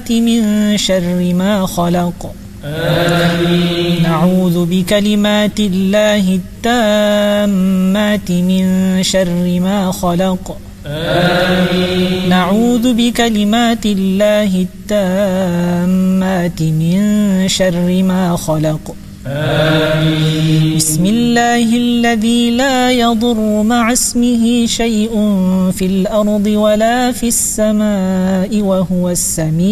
بكلمات من شر ما خلق. آمين. نعوذ بكلمات الله التامات من شر ما خلق. آمين. نعوذ بكلمات الله التامات من شر ما خلق. آمين. بسم الله الذي لا يضر مع اسمه شيء في الأرض ولا في السماء وهو السميع